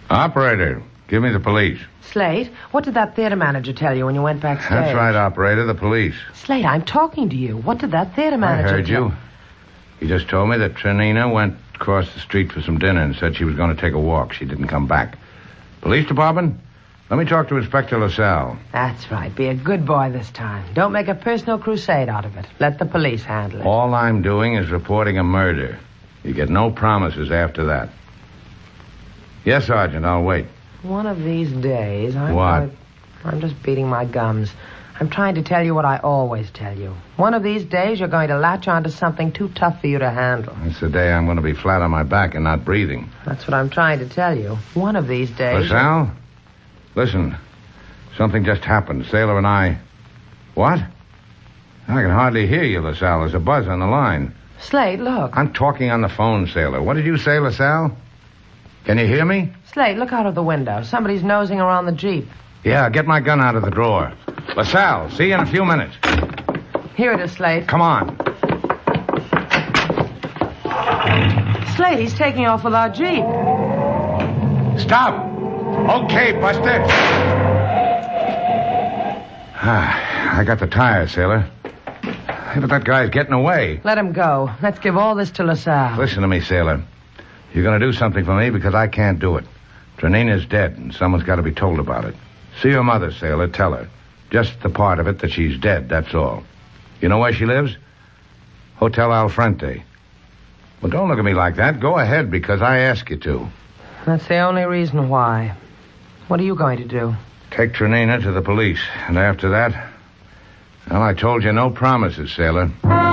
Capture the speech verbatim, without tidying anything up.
Operator, give me the police. Slate, what did that theater manager tell you when you went backstage? That's right, operator, the police. Slate, I'm talking to you. What did that theater manager I heard tell you. He just told me that Tranina went across the street for some dinner and said she was going to take a walk. She didn't come back. Police department? Let me talk to Inspector LaSalle. That's right. Be a good boy this time. Don't make a personal crusade out of it. Let the police handle it. All I'm doing is reporting a murder. You get no promises after that. Yes, Sergeant, I'll wait. One of these days, I'm... What? Going... I'm just beating my gums. I'm trying to tell you what I always tell you. One of these days, you're going to latch onto something too tough for you to handle. It's the day I'm going to be flat on my back and not breathing. That's what I'm trying to tell you. One of these days... LaSalle? Listen, something just happened. Sailor and I... What? I can hardly hear you, LaSalle. There's a buzz on the line. Slate, look. I'm talking on the phone, Sailor. What did you say, LaSalle? Can you hear me? Slate, look out of the window. Somebody's nosing around the Jeep. Yeah, get my gun out of the drawer. LaSalle, see you in a few minutes. Here it is, Slate. Come on. Slate, he's taking off with our Jeep. Stop. Okay, Buster. Ah, I got the tire, Sailor. Hey, but that guy's getting away. Let him go. Let's give all this to LaSalle. Listen to me, Sailor. You're going to do something for me because I can't do it. Tranina's dead, and someone's got to be told about it. See your mother, Sailor. Tell her. Just the part of it that she's dead, that's all. You know where she lives? Hotel Al Frente. Well, don't look at me like that. Go ahead, because I ask you to. That's the only reason why. What are you going to do? Take Tranina to the police. And after that, well, I told you no promises, Sailor.